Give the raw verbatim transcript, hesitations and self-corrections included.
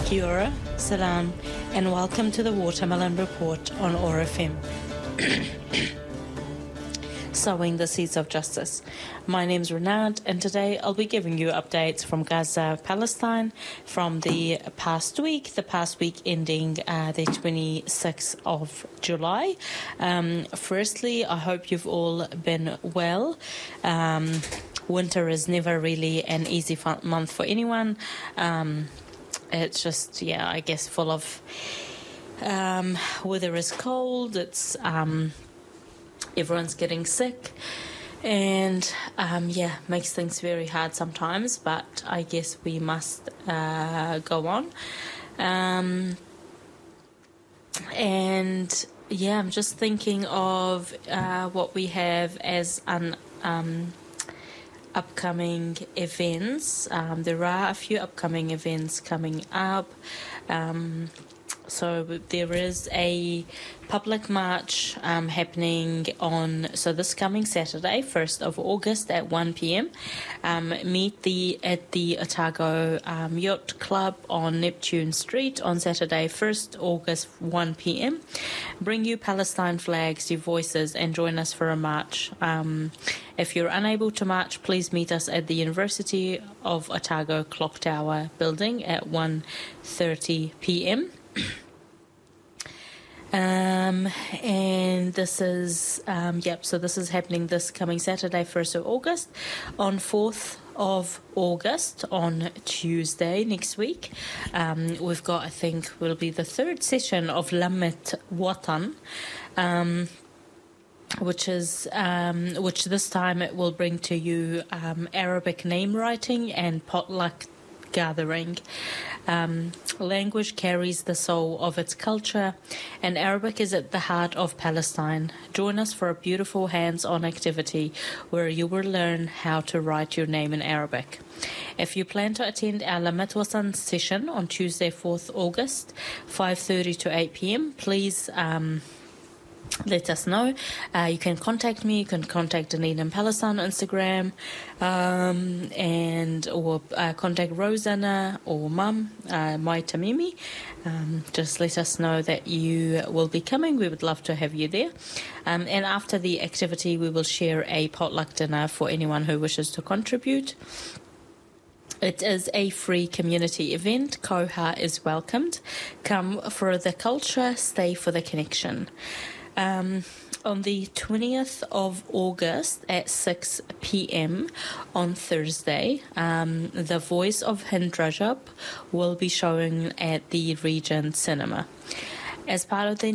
Kia ora, salam, and welcome to the Watermelon Report on O A R F M. Sowing the Seeds of Justice. My name's Renard, and today I'll be giving you updates from Gaza, Palestine, from the past week, the past week ending uh, the twenty-sixth of July. Um, firstly, I hope you've all been well. Um, winter is never really an easy fun- month for anyone. Um, it's just, yeah, I guess full of um, weather is cold, it's... Um, Everyone's getting sick, and um, yeah, makes things very hard sometimes, but I guess we must uh, go on. Um, and yeah, I'm just thinking of uh, what we have as an um, upcoming events. Um, there are a few upcoming events coming up. Um, So there is a public march um, happening on, so this coming Saturday, first of August at one p.m. Um, meet the at the Otago um, Yacht Club on Neptune Street on Saturday, first of August, one p.m. Bring your Palestine flags, your voices, and join us for a march. Um, if you're unable to march, please meet us at the University of Otago Clock Tower building at one thirty p.m. Um, and this is, um, yep, so this is happening this coming Saturday, first of August. On fourth of August, on Tuesday next week, um, we've got, I think, will be the third session of Lamet Watan, um, which is, um, which this time it will bring to you um, Arabic name writing and potluck gathering. Um, language carries the soul of its culture, and Arabic is at the heart of Palestine. Join us for a beautiful hands-on activity where you will learn how to write your name in Arabic. If you plan to attend our Lamet Watan session on Tuesday, fourth of August, five thirty to eight p.m., please um, let us know. Uh, you can contact me. You can contact Dunedin Palestine on Instagram, um, and or uh, contact Rosanna or Mum, uh, Mai Tamimi. Um, just let us know that you will be coming. We would love to have you there. Um, and after the activity, we will share a potluck dinner for anyone who wishes to contribute. It is a free community event. Koha is welcomed. Come for the culture, stay for the connection. Um, on the twentieth of August at six p.m. on Thursday, um, The Voice of Hind Rajab will be showing at the Regent Cinema. As part of the